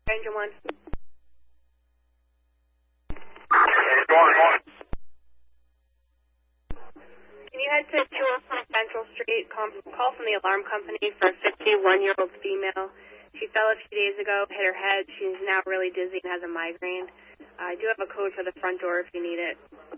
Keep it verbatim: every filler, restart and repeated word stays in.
Ranger one. Can you head to two oh five Central Street? Call, call from the alarm company for a fifty-one-year-old female. She fell a few days ago, hit her head. She's now really dizzy and has a migraine. Uh, I do have a code for the front door if you need it.